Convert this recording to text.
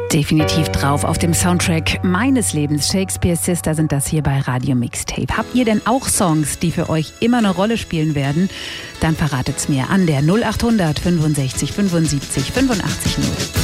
Definitiv drauf auf dem Soundtrack meines Lebens. Shakespeare's Sister sind das hier bei Radio Mixtape. Habt ihr denn auch Songs, die für euch immer eine Rolle spielen werden? Dann verratet's mir an der 0800 65 75 85 0.